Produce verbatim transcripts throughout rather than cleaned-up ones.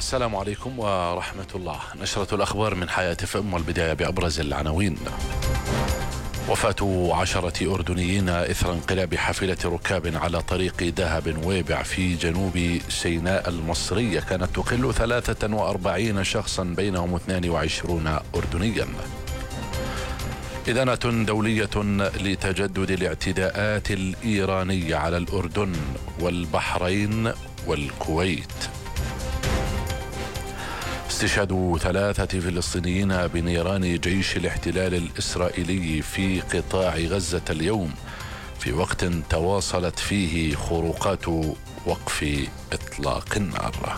السلام عليكم ورحمة الله. نشرة الأخبار من حياة فم، والبداية بأبرز العناوين. وفاة عشرة أردنيين إثر انقلاب حافلة ركاب على طريق دهب ويبع في جنوب سيناء المصرية كانت تقل ثلاثة وأربعين شخصا بينهم اثنين وعشرين أردنيا. إدانة دولية لتجدد الاعتداءات الإيرانية على الأردن والبحرين والكويت. استشهاد ثلاثة فلسطينيين بنيران جيش الاحتلال الإسرائيلي في قطاع غزة اليوم في وقت تواصلت فيه خروقات وقف إطلاق النار.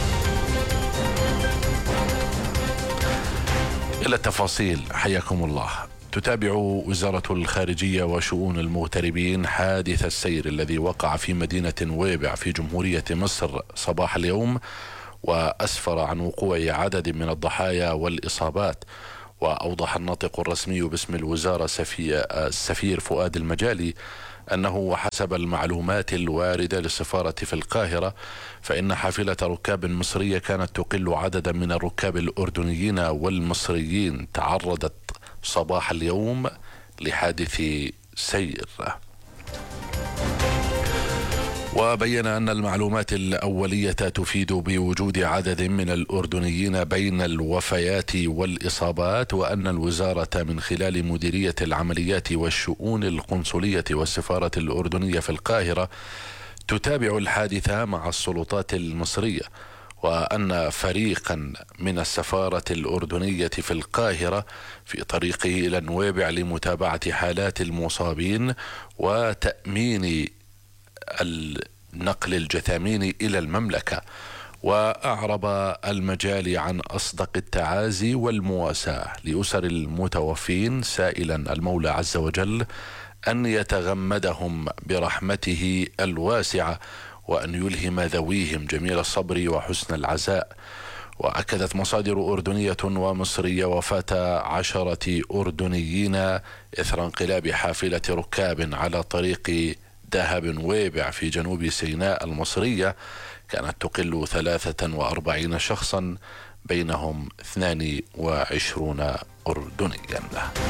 إلى التفاصيل، حياكم الله. تتابع وزارة الخارجية وشؤون المغتربين حادث السير الذي وقع في مدينة ويبع في جمهورية مصر صباح اليوم، وأسفر عن وقوع عدد من الضحايا والإصابات. وأوضح الناطق الرسمي باسم الوزارة السفير فؤاد المجالي أنه وحسب المعلومات الواردة للسفارة في القاهرة فإن حافلة ركاب مصرية كانت تقل عددا من الركاب الأردنيين والمصريين تعرضت صباح اليوم لحادث سير. وبين أن المعلومات الأولية تفيد بوجود عدد من الأردنيين بين الوفيات والإصابات، وأن الوزارة من خلال مديرية العمليات والشؤون القنصلية والسفارة الأردنية في القاهرة تتابع الحادثة مع السلطات المصرية، وأن فريقا من السفارة الأردنية في القاهرة في طريقه إلى نويبع لمتابعة حالات المصابين وتأمين النقل الجثامين إلى المملكة. وأعرب المجالي عن أصدق التعازي والمواساة لأسر المتوفين، سائلا المولى عز وجل أن يتغمدهم برحمته الواسعة وأن يلهم ذويهم جميل الصبر وحسن العزاء. وأكدت مصادر أردنية ومصرية وفاة عشرة أردنيين إثر انقلاب حافلة ركاب على طريق دهب ويبع في جنوب سيناء المصرية كانت تقل ثلاثة وأربعين شخصا بينهم اثنين وعشرين أردنيا.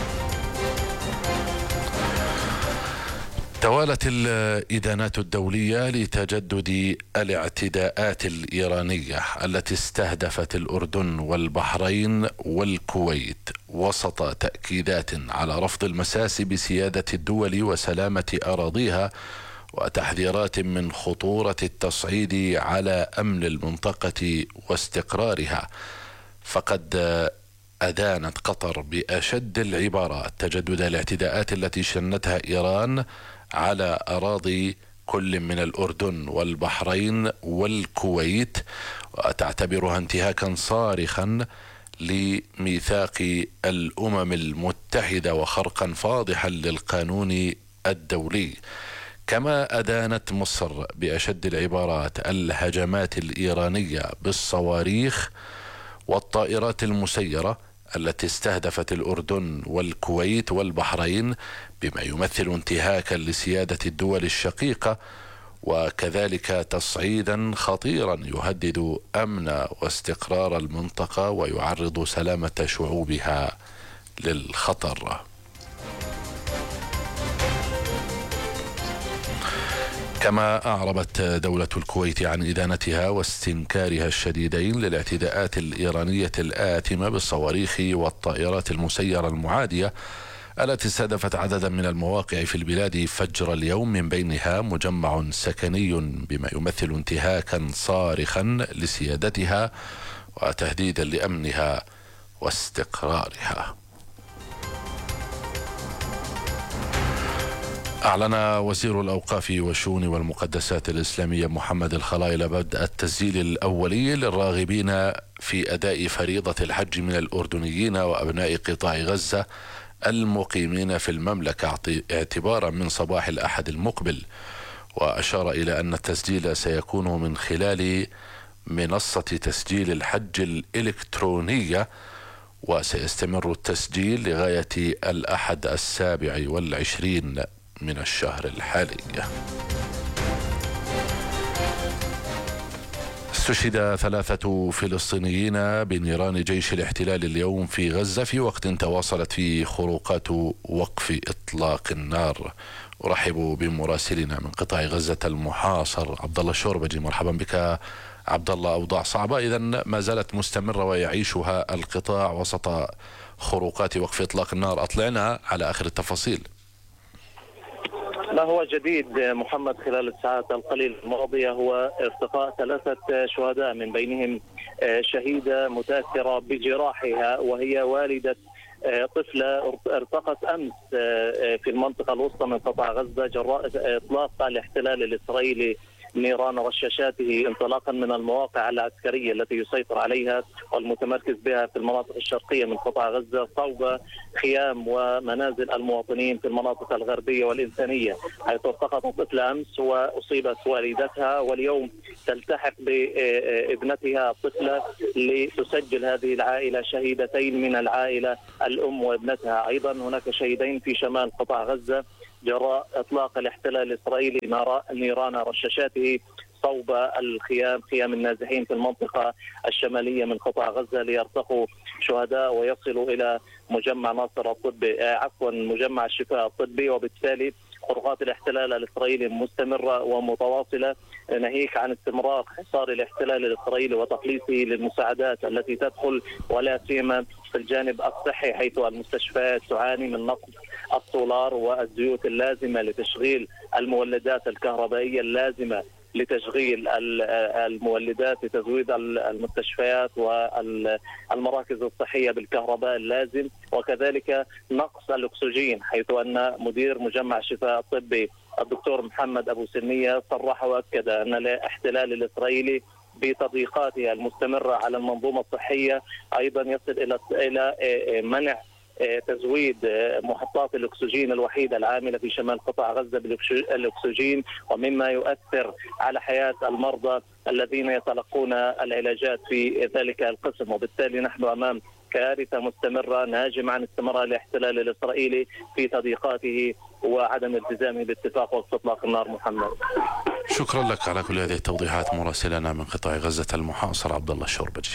توالت الإدانات الدولية لتجدد الاعتداءات الإيرانية التي استهدفت الأردن والبحرين والكويت وسط تأكيدات على رفض المساس بسيادة الدول وسلامة أراضيها، وتحذيرات من خطورة التصعيد على أمن المنطقة واستقرارها. فقد أدانت قطر بأشد العبارات تجدد الاعتداءات التي شنتها إيران على أراضي كل من الأردن والبحرين والكويت، وتعتبرها انتهاكا صارخا لميثاق الأمم المتحدة وخرقا فاضحا للقانون الدولي. كما أدانت مصر بأشد العبارات الهجمات الإيرانية بالصواريخ والطائرات المسيرة التي استهدفت الأردن والكويت والبحرين، بما يمثل انتهاكا لسيادة الدول الشقيقة، وكذلك تصعيدا خطيرا يهدد أمن واستقرار المنطقة ويعرض سلامة شعوبها للخطر. كما أعربت دولة الكويت عن إدانتها واستنكارها الشديدين للاعتداءات الإيرانية الآثمة بالصواريخ والطائرات المسيرة المعادية التي استهدفت عددا من المواقع في البلاد فجر اليوم، من بينها مجمع سكني، بما يمثل انتهاكا صارخا لسيادتها وتهديدا لأمنها واستقرارها. أعلن وزير الأوقاف والشؤون والمقدسات الإسلامية محمد الخلايلة بدء التسجيل الأولي للراغبين في أداء فريضة الحج من الأردنيين وأبناء قطاع غزة المقيمين في المملكة اعتبارا من صباح الأحد المقبل. وأشار إلى أن التسجيل سيكون من خلال منصة تسجيل الحج الإلكترونية، وسيستمر التسجيل لغاية الأحد السابع والعشرين من الشهر الحالي. استشهد ثلاثة فلسطينيين بنيران جيش الاحتلال اليوم في غزة في وقت تواصلت فيه خروقات وقف إطلاق النار. أرحب بمراسلنا من قطاع غزة المحاصر عبد الله الشوربجي. مرحبا بك عبد الله. أوضاع صعبة إذا ما زالت مستمرة ويعيشها القطاع وسط خروقات وقف إطلاق النار، أطلعنا على آخر التفاصيل. ما هو جديد محمد خلال الساعات القليلة الماضية هو ارتقاء ثلاثة شهداء، من بينهم شهيدة متأثرة بجراحها وهي والدة طفلة ارتقت أمس في المنطقة الوسطى من قطاع غزة جراء إطلاق الاحتلال الإسرائيلي نيران رشاشاته انطلاقا من المواقع العسكرية التي يسيطر عليها والمتمركز بها في المناطق الشرقية من قطاع غزة صوب خيام ومنازل المواطنين في المناطق الغربية والإنسانية، حيث التقطت طفل أمس وأصيبت والدتها، واليوم تلتحق بابنتها الطفلة لتسجل هذه العائلة شهيدتين من العائلة الأم وابنتها. أيضا هناك شهيدين في شمال قطاع غزة جراء إطلاق الاحتلال الإسرائيلي نيران رشاشاته صوب الخيام خيام النازحين في المنطقة الشمالية من قطاع غزة ليرتقوا شهداء ويصلوا إلى مجمع ناصر الطبي عفوا مجمع الشفاء الطبي. وبالتالي خروقات الاحتلال الإسرائيلي مستمرة ومتواصلة، ناهيك عن استمرار حصار الاحتلال الإسرائيلي وتقليصه للمساعدات التي تدخل، ولا سيما في الجانب الصحي، حيث المستشفيات تعاني من نقص السولار والزيوت اللازمة لتشغيل المولدات الكهربائية اللازمة لتشغيل المولدات لتزويد المستشفيات والمراكز الصحية بالكهرباء اللازم، وكذلك نقص الأكسجين، حيث أن مدير مجمع الشفاء الطبي الدكتور محمد أبو سنية صرح وأكد أن الاحتلال الإسرائيلي بتضييقاته المستمرة على المنظومة الصحية أيضا يصل إلى إلى منع تزويد محطات الأكسجين الوحيدة العاملة في شمال قطاع غزة بالأكسجين، ومما يؤثر على حياة المرضى الذين يتلقون العلاجات في ذلك القسم. وبالتالي نحن أمام كارثة مستمرة ناجمة عن استمرار الاحتلال الإسرائيلي في تضييقاته وعدم التزامه باتفاق وقف إطلاق النار. محمد، شكرا لك على كل هذه التوضيحات مراسلنا من قطاع غزة المحاصر عبد الله الشوربجي.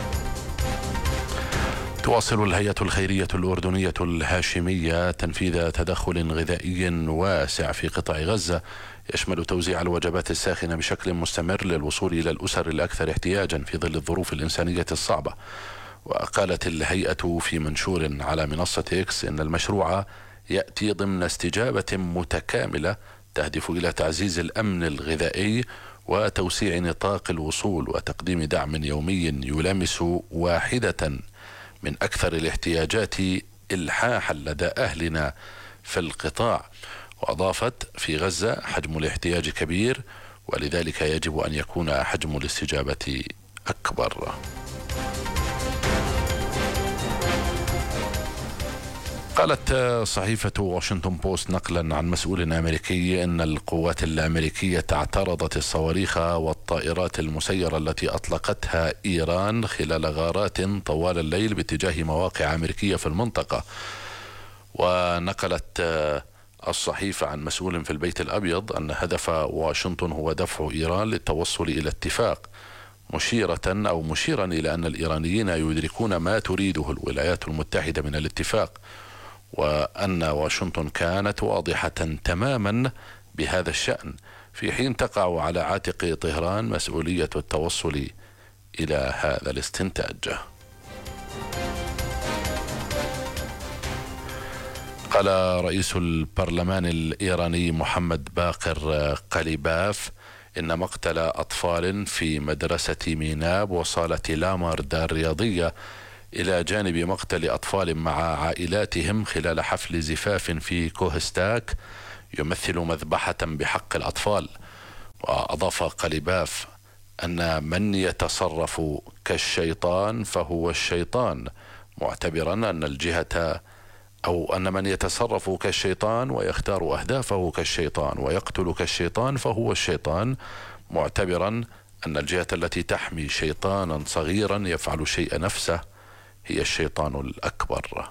تواصل الهيئة الخيرية الأردنية الهاشمية تنفيذ تدخل غذائي واسع في قطاع غزة يشمل توزيع الوجبات الساخنة بشكل مستمر للوصول إلى الأسر الأكثر احتياجا في ظل الظروف الإنسانية الصعبة. وقالت الهيئة في منشور على منصة إكس إن المشروع يأتي ضمن استجابة متكاملة تهدف إلى تعزيز الأمن الغذائي وتوسيع نطاق الوصول وتقديم دعم يومي يلامس واحدة من أكثر الاحتياجات إلحاحا لدى أهلنا في القطاع. وأضافت في غزة حجم الاحتياج كبير ولذلك يجب أن يكون حجم الاستجابة أكبر. قالت صحيفة واشنطن بوست نقلا عن مسؤول أمريكي أن القوات الأمريكية اعترضت الصواريخ والطائرات المسيرة التي أطلقتها إيران خلال غارات طوال الليل باتجاه مواقع أمريكية في المنطقة. ونقلت الصحيفة عن مسؤول في البيت الأبيض أن هدف واشنطن هو دفع إيران للتوصل إلى اتفاق، مشيرة أو مشيرا إلى أن الإيرانيين يدركون ما تريده الولايات المتحدة من الاتفاق، وأن واشنطن كانت واضحة تماما بهذا الشأن، في حين تقع على عاتق طهران مسؤولية التوصل إلى هذا الاستنتاج. قال رئيس البرلمان الإيراني محمد باقر قليباف إن مقتل أطفال في مدرسة ميناب وصالة لامارد الرياضية إلى جانب مقتل أطفال مع عائلاتهم خلال حفل زفاف في كوهستاك يمثل مذبحة بحق الأطفال. وأضاف قليباف أن من يتصرف كالشيطان فهو الشيطان، معتبرا أن الجهة أو أن من يتصرف كالشيطان ويختار أهدافه كالشيطان ويقتل كالشيطان فهو الشيطان، معتبرا أن الجهة التي تحمي شيطانا صغيرا يفعل الشيء نفسه هي الشيطان الأكبر.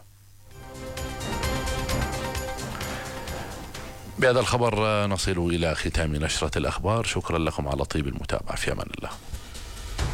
بهذا الخبر نصل إلى ختام نشرة الأخبار. شكرا لكم على طيب المتابعة، في أمان الله.